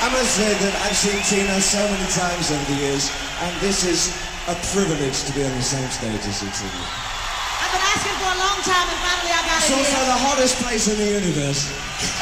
I must say that I've seen Tina so many times over the years, and this is a privilege to be on the same stage as you, Tina. I've been asking for a long time, and finally I got it. It's also the hottest place in the universe.